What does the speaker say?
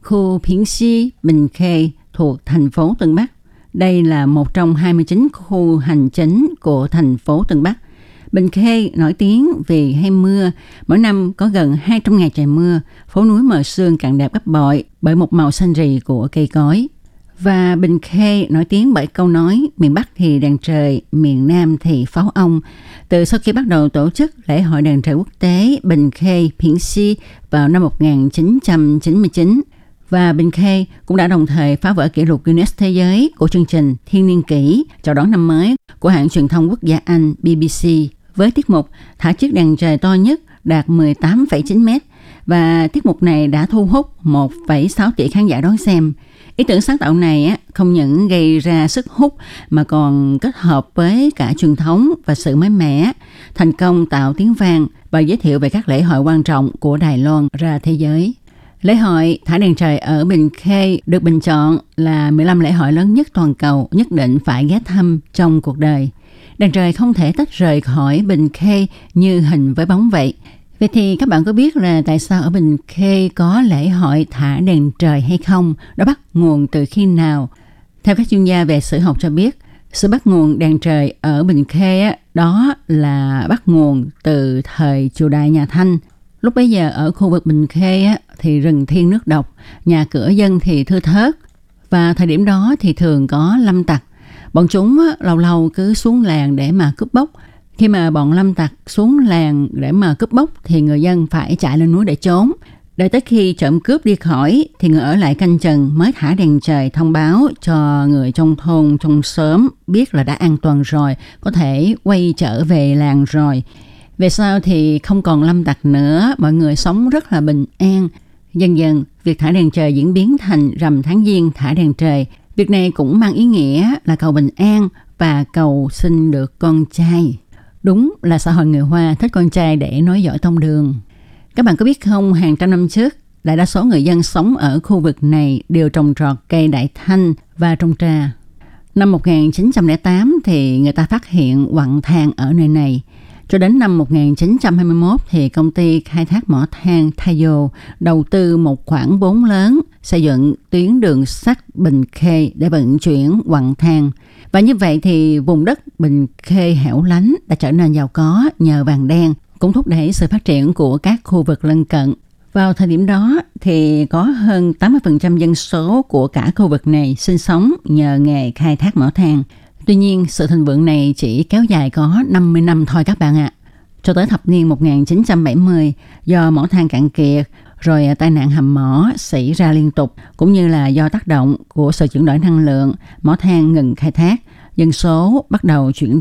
khu Phiến Xi, Bình Khê thuộc thành phố Tân Bắc. Đây là một trong 29 khu hành chính của thành phố Tân Bắc. Bình Khê nổi tiếng vì hay mưa, mỗi năm có gần 200 ngày trời mưa, phố núi mờ sương càng đẹp gấp bội bởi một màu xanh rì của cây cối. Và Bình Khê nổi tiếng bởi câu nói miền Bắc thì đèn trời, miền Nam thì pháo ong. Từ sau khi bắt đầu tổ chức lễ hội đèn trời quốc tế Bình Khê Phiến Xi vào năm 1999, và Bình Khê cũng đã đồng thời phá vỡ kỷ lục Guinness Thế giới của chương trình Thiên niên kỷ chào đón năm mới của hãng truyền thông quốc gia Anh BBC với tiết mục thả chiếc đèn trời to nhất đạt 18,9 mét, và tiết mục này đã thu hút 1,6 tỷ khán giả đón xem. Ý tưởng sáng tạo này không những gây ra sức hút mà còn kết hợp với cả truyền thống và sự mới mẻ, thành công tạo tiếng vang và giới thiệu về các lễ hội quan trọng của Đài Loan ra thế giới. Lễ hội thả đèn trời ở Bình Khê được bình chọn là 15 lễ hội lớn nhất toàn cầu nhất định phải ghé thăm trong cuộc đời. Đèn trời không thể tách rời khỏi Bình Khê như hình với bóng vậy. Vậy thì các bạn có biết là tại sao ở Bình Khê có lễ hội thả đèn trời hay không? Nó bắt nguồn từ khi nào? Theo các chuyên gia về sử học cho biết, sự bắt nguồn đèn trời ở Bình Khê đó là bắt nguồn từ thời triều đại nhà Thanh. Lúc bấy giờ ở khu vực Bình Khê thì rừng thiên nước độc, nhà cửa dân thì thưa thớt, và thời điểm đó thì thường có lâm tặc. Bọn chúng lâu lâu cứ xuống làng để mà cướp bóc. Khi mà bọn lâm tặc xuống làng để mà cướp bóc thì người dân phải chạy lên núi để trốn. Đợi tới khi trộm cướp đi khỏi thì người ở lại canh chừng mới thả đèn trời thông báo cho người trong thôn, trong xóm biết là đã an toàn rồi, có thể quay trở về làng rồi. Về sau thì không còn lâm tặc nữa, mọi người sống rất là bình an. Dần dần, việc thả đèn trời diễn biến thành rằm tháng Giêng thả đèn trời. Việc này cũng mang ý nghĩa là cầu bình an và cầu sinh được con trai. Đúng là xã hội người Hoa thích con trai để nối dõi tông đường. Các bạn có biết không, hàng trăm năm trước, đại đa số người dân sống ở khu vực này đều trồng trọt cây đại thanh và trồng trà. Năm 1908 thì người ta phát hiện quặng than ở nơi này. Cho đến năm 1921 thì công ty khai thác mỏ than Thayo đầu tư một khoản vốn lớn xây dựng tuyến đường sắt Bình Khê để vận chuyển quặng than. Và như vậy thì vùng đất Bình Khê hẻo lánh đã trở nên giàu có nhờ vàng đen, cũng thúc đẩy sự phát triển của các khu vực lân cận. Vào thời điểm đó thì có hơn 80% dân số của cả khu vực này sinh sống nhờ nghề khai thác mỏ than. Tuy nhiên, sự thịnh vượng này chỉ kéo dài có 50 năm thôi các bạn ạ. Cho tới thập niên 1970, do mỏ than cạn kiệt, rồi tai nạn hầm mỏ xảy ra liên tục, cũng như là do tác động của sự chuyển đổi năng lượng, mỏ than ngừng khai thác, dân số bắt đầu chuyển